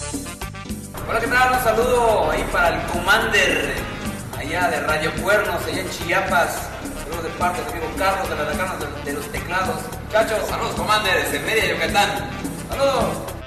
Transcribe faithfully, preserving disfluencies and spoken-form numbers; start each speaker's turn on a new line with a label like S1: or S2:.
S1: Hola, ¿qué tal? Un saludo ahí para el Commander, allá de Radio Cuernos, allá en Chiapas. Saludos de parte del amigo Carlos de la Lacana de, de los Teclados. Muchachos,
S2: Saludos, Commander, desde Mérida, Yucatán.
S1: saludos.